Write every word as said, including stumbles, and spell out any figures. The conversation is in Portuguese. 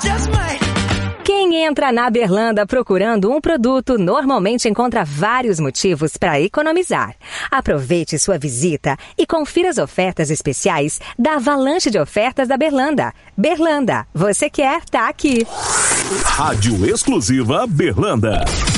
Quem entra na Berlanda procurando um produto normalmente encontra vários motivos para economizar. Aproveite sua visita e confira as ofertas especiais da avalanche de ofertas da Berlanda. Berlanda, você quer, tá aqui. Rádio Exclusiva Berlanda.